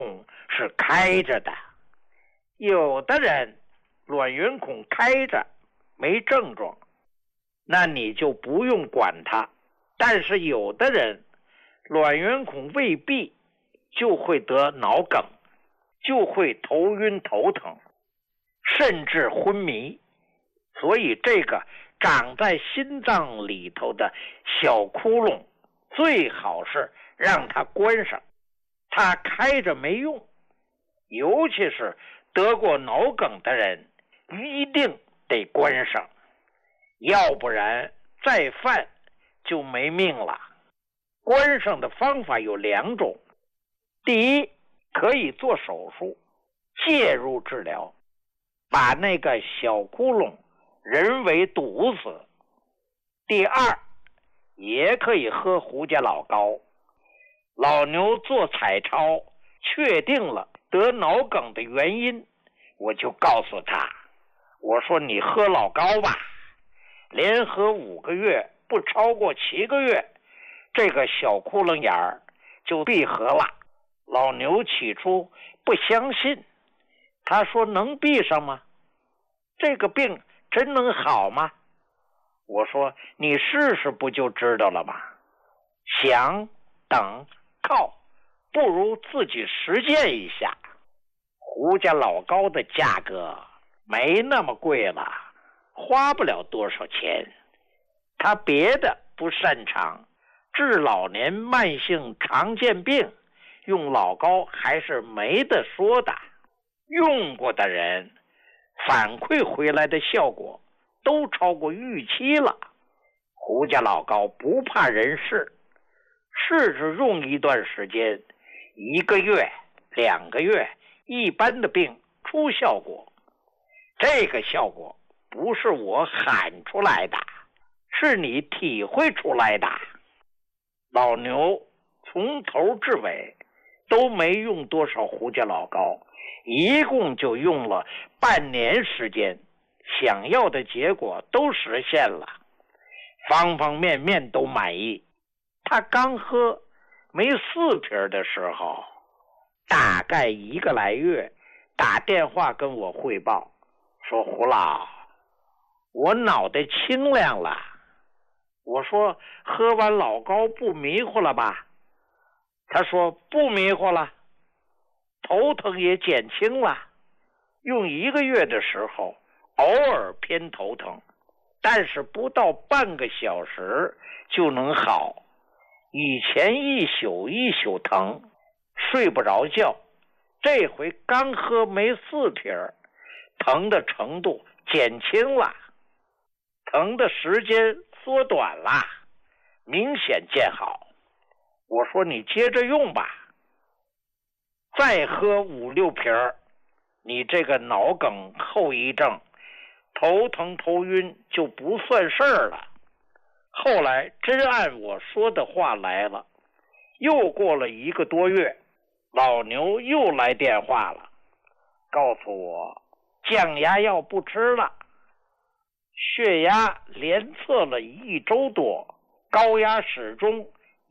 是开着的，有的人卵圆孔开着没症状，那你就不用管它。但是有的人卵圆孔未闭就会得脑梗，就会头晕头疼，甚至昏迷。所以这个长在心脏里头的小窟窿最好是让它关上，它开着没用。尤其是得过脑梗的人一定得关上，要不然再犯就没命了。关上的方法有2种，第一，可以做手术介入治疗，把那个小窟窿人为堵死。第二，也可以喝胡家老膏。老牛做彩超确定了得脑梗的原因，我就告诉他，我说你喝老膏吧，连喝5个月，不超过7个月，这个小窟窿眼儿就闭合了。老牛起初不相信，他说能闭上吗？这个病真能好吗？我说你试试不就知道了吗？想等靠，不如自己实践一下。胡家老膏的价格没那么贵了，花不了多少钱。他别的不擅长，治老年慢性常见病用老膏还是没得说的。用过的人反馈回来的效果都超过预期了。胡家老膏不怕人试，试着用一段时间，1个月、2个月，一般的病出效果。这个效果不是我喊出来的，是你体会出来的。老牛从头至尾都没用多少胡家老膏，一共就用了半年时间，想要的结果都实现了，方方面面都满意。他刚喝没4瓶的时候，大概1个来月，打电话跟我汇报说，胡老，我脑袋清亮了。我说喝完老膏不迷糊了吧？他说不迷糊了，头疼也减轻了。用1个月的时候偶尔偏头疼，但是不到半个小时就能好。以前一宿一宿疼，睡不着觉，这回刚喝没4瓶，疼的程度减轻了，疼的时间缩短了，明显见好。我说你接着用吧，再喝5、6瓶，你这个脑梗后遗症头疼头晕就不算事儿了。后来真按我说的话来了，又过了1个多月，老牛又来电话了，告诉我降压药不吃了，血压连测了1周多，高压始终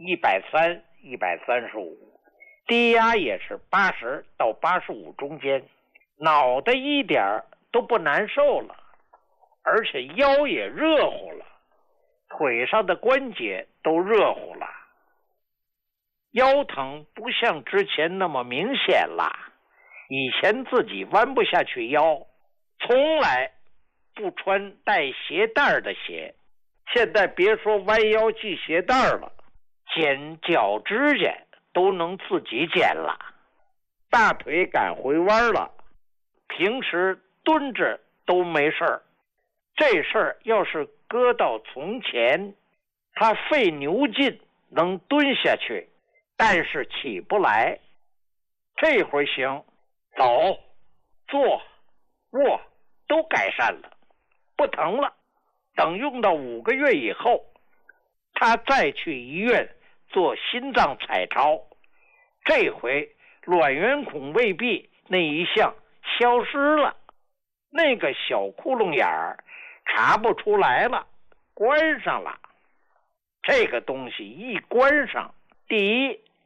130、135，低压也是80到85中间，脑袋一点都不难受了，而且腰也热乎了，腿上的关节都热乎了，腰疼不像之前那么明显了。以前自己弯不下去腰，从来不穿带鞋带的鞋，现在别说弯腰系鞋带了，剪脚指甲都能自己剪了，大腿敢回弯了，平时蹲着都没事儿。这事儿要是搁到从前，他费牛劲能蹲下去，但是起不来。这会儿行，走、坐、卧都改善了，不疼了。等用到5个月以后，他再去医院做心脏彩超，这回卵圆孔未闭那一项消失了，那个小窟窿眼儿查不出来了，关上了。这个东西一关上，第一，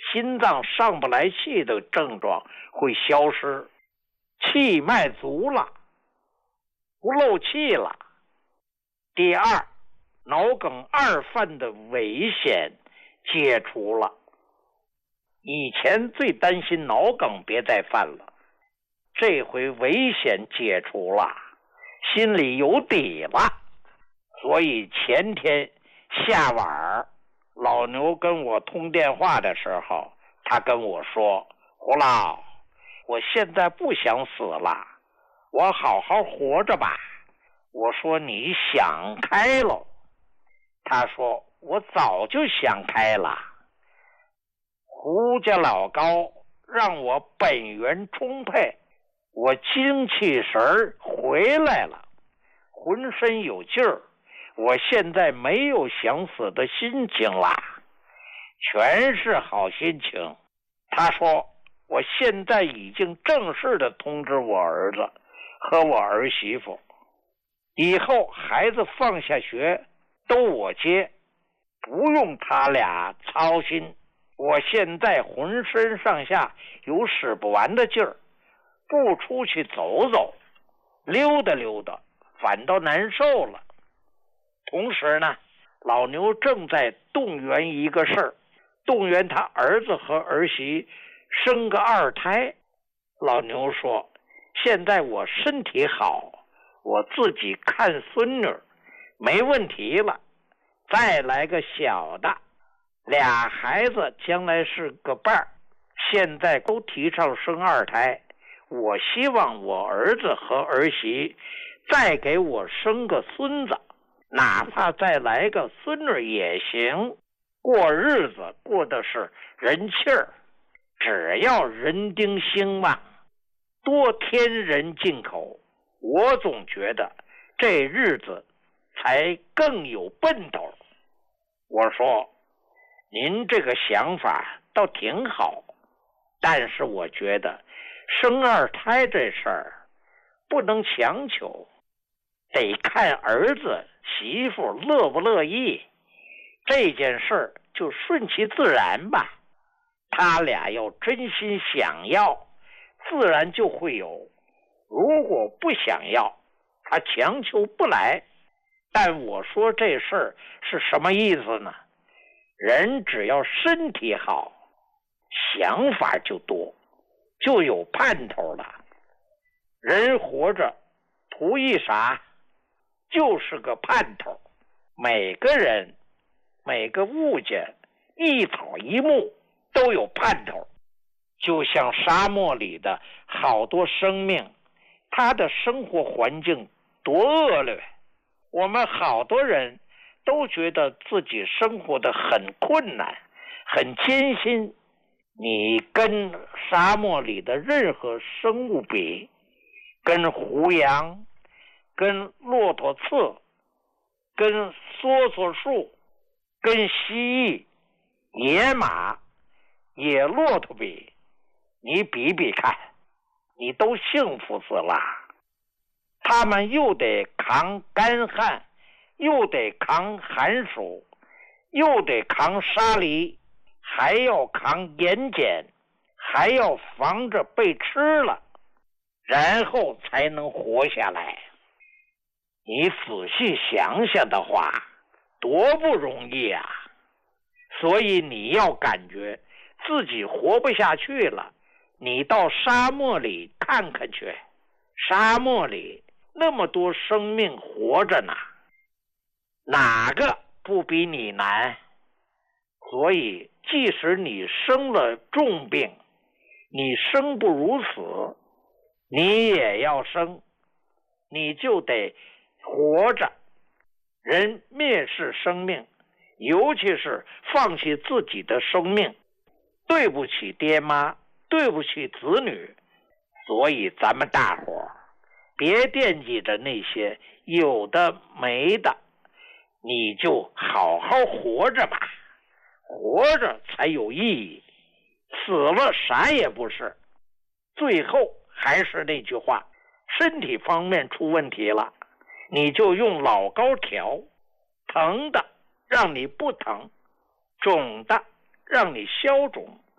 心脏上不来气的症状会消失，气脉足了，不漏气了。第二，脑梗二犯的危险解除了。以前最担心脑梗别再犯了，这回危险解除了，心里有底了。所以前天下晚老牛跟我通电话的时候，他跟我说，胡老，我现在不想死了，我好好活着吧。我说你想开了。他说我早就想开了。胡家老高让我本源充沛，我精气神回来了，浑身有劲儿，我现在没有想死的心情啦，全是好心情。他说我现在已经正式的通知我儿子和我儿媳妇，以后孩子放下学都我接，不用他俩操心。我现在浑身上下有使不完的劲儿，不出去走走溜达溜达反倒难受了。同时呢，老牛正在动员一个事儿，动员他儿子和儿媳生个二胎。老牛说，现在我身体好，我自己看孙女没问题了，再来个小的，俩孩子将来是个伴儿。现在都提倡生二胎，我希望我儿子和儿媳再给我生个孙子，哪怕再来个孙女也行。过日子过的是人气儿，只要人丁兴旺，多添人进口，我总觉得这日子才更有奔头。我说您这个想法倒挺好，但是我觉得生二胎这事儿不能强求，得看儿子媳妇乐不乐意，这件事儿就顺其自然吧。他俩要真心想要，自然就会有，如果不想要，他强求不来。但我说这事儿是什么意思呢？人只要身体好，想法就多，就有盼头了。人活着图一啥？就是个盼头。每个人每个物件一草一木都有盼头。就像沙漠里的好多生命，它的生活环境多恶劣，我们好多人都觉得自己生活的很困难很艰辛。你跟沙漠里的任何生物比，跟胡杨，跟骆驼刺，跟梭梭树，跟蜥蜴，野马，野骆驼比，你比比看，你都幸福死了。他们又得扛干旱，又得扛寒暑，又得扛沙砾，还要扛盐碱，还要防着被吃了，然后才能活下来。你仔细想想的话，多不容易啊！所以你要感觉自己活不下去了，你到沙漠里看看去，沙漠里那么多生命活着呢，哪个不比你难？所以即使你生了重病，你生不如死，你也要生，你就得活着。人蔑视生命，尤其是放弃自己的生命，对不起爹妈，对不起子女。所以咱们大伙儿别惦记着那些有的没的，你就好好活着吧，活着才有意义，死了啥也不是。最后还是那句话，身体方面出问题了，你就用老高调，疼的让你不疼，肿的让你消肿，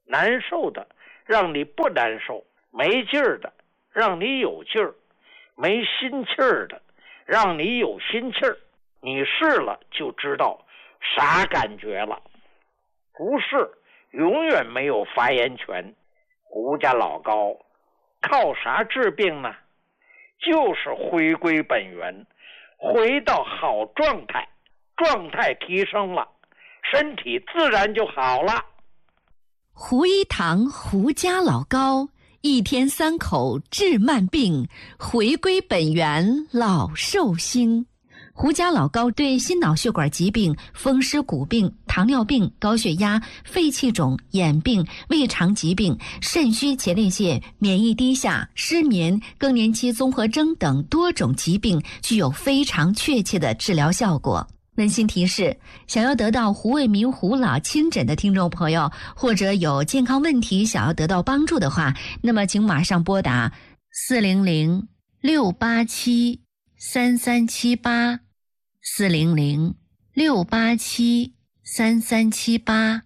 难受的让你不难受，没劲儿的让你有劲儿，没心气儿的让你有心气儿。你试了就知道啥感觉了。不是永远没有发言权。胡家老高靠啥治病呢？就是回归本源，回到好状态，状态提升了，身体自然就好了。 胡一堂胡家老高，一天3口治慢病，回归本源老寿星。胡家老高对心脑血管疾病、风湿骨病、糖尿病、高血压、肺气肿、眼病、胃肠疾病、肾虚前列腺、免疫低下、失眠、更年期综合征等多种疾病具有非常确切的治疗效果。温馨提示：想要得到胡卫民胡老亲诊的听众朋友，或者有健康问题想要得到帮助的话，那么请马上拨打400-687-3378 400-687-3378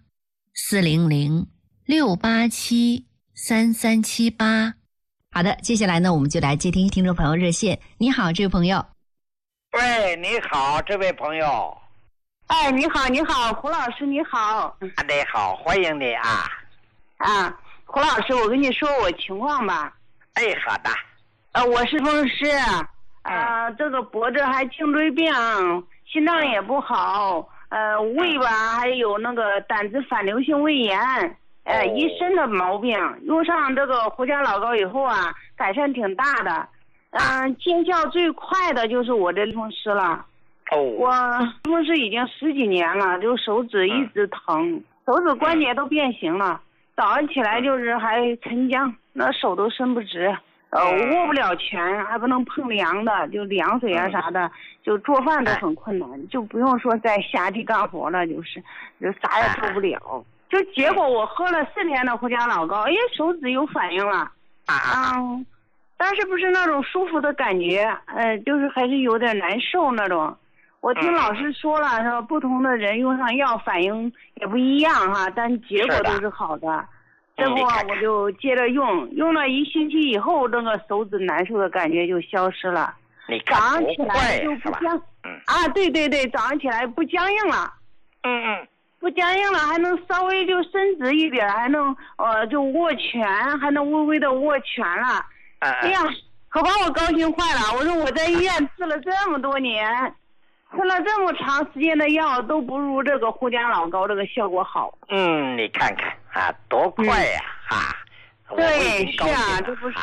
400-687-3378。好的，接下来呢，我们就来接听听众朋友热线。你好，这位朋友。 喂，你好，这位朋友。 哎，你好，你好，胡老师，你好。 你好，欢迎你啊。 胡老师，我跟你说我情况吧。 哎，好的。 我是风湿，这个脖子还颈椎病，心脏也不好，胃吧还有那个胆汁反流性胃炎，一身的毛病。用上这个胡家老高以后啊，改善挺大的。见效最快的就是我这风湿了。我风湿已经10几年了，就手指一直疼，手指关节都变形了。早上起来就是还沉僵，那手都伸不直，握不了拳，还不能碰凉的，就凉水啊啥的，就做饭都很困难，就不用说在下地干活了，就啥也做不了。就结果我喝了4天的胡家老高，手指有反应了。但是不是那种舒服的感觉，就是还是有点难受那种。我听老师说了，说不同的人用上药反应也不一样哈，但结果都是好的。这不我就接着用了1星期以后，这个手指难受的感觉就消失了。早上起来就不僵，对，早上起来不僵硬了。不僵硬了，还能稍微就伸直一点，还能就握拳，还能微微的握拳了。哎呀，可把我高兴坏了！我说我在医院治了这么多年，吃了这么长时间的药，都不如这个胡家老高这个效果好。 你看看多快呀！ 对，是啊，这不是。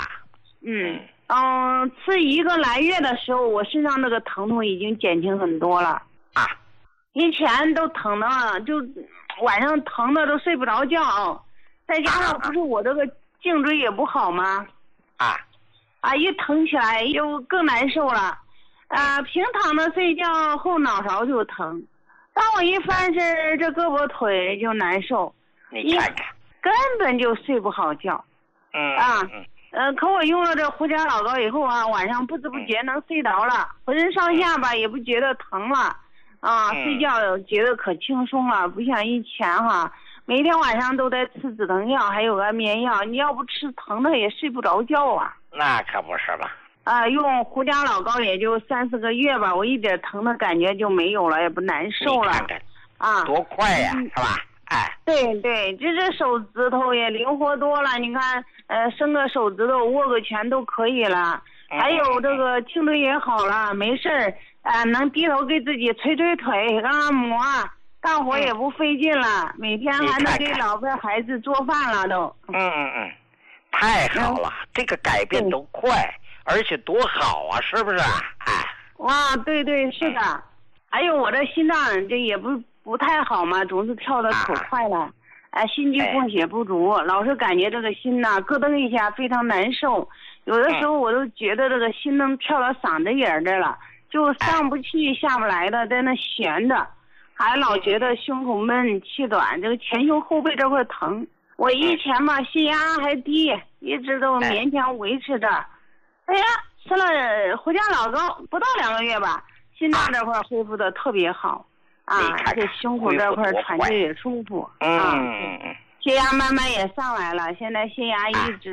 吃1个来月的时候，我身上那个疼痛已经减轻很多了。以前都疼的，就晚上疼的都睡不着觉，再加上不是我这个颈椎也不好吗？一疼起来就更难受了。平躺着睡觉后脑勺就疼，当我一翻身，这胳膊腿就难受， 你看看， 根本就睡不好觉。可我用了这胡家老高以后啊，晚上不知不觉能睡着了，浑身上下吧也不觉得疼了。睡觉觉得可轻松了，不像以前每天晚上都在吃止疼药，还有安眠药，你要不吃疼的也睡不着觉啊。 那可不是了。 用胡家老高也就3、4个月吧，我一点疼的感觉就没有了，也不难受了。 你看看，多快呀，是吧？ 对，这手指头也灵活多了。你看，伸个手指头，握个拳都可以了。还有这个颈椎也好了，没事儿，能低头给自己捶捶腿，按摩，干活也不费劲了。每天还能给老婆孩子做饭了都。 太好了，这个改变都快，而且多好啊，是不是？ 哇，对，是的。还有我这心脏这也不太好嘛，总是跳得可快了，心肌供血不足，老是感觉这个心呐咯噔一下非常难受，有的时候我都觉得这个心能跳到嗓子眼儿这了，就上不去下不来的，在那悬着，还老觉得胸口闷气短，这个前胸后背这块疼。我以前嘛血压还低，一直都勉强维持着。吃了胡家老高不到2个月吧，心脏这块恢复的特别好。这胸口这块喘气也舒服。 血压慢慢也上来了，现在血压一直